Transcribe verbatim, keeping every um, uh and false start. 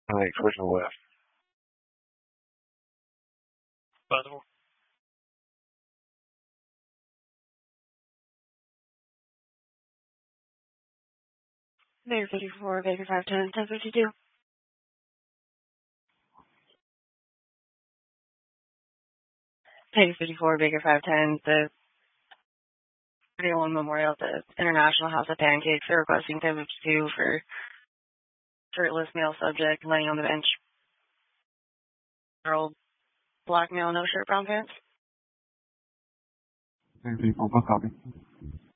Like, towards the left. Possible. Baker fifty-four, Baker five ten, ten fifty-two. Baker fifty-four, Baker five ten, the thirty-one Memorial at the International House of Pancakes. They're requesting ten fifty-two for shirtless male subject laying on the bench. Girl, black male, no shirt, brown pants. Baker fifty-four, both copy.